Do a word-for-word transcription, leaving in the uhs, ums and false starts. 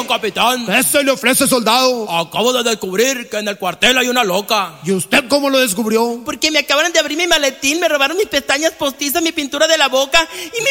Capitán, capitán. ¿Qué se le ofrece, soldado? Acabo de descubrir que en el cuartel hay una loca. ¿Y usted cómo lo descubrió? Porque me acabaron de abrir mi maletín, me robaron mis pestañas postizas, mi pintura de la boca y mi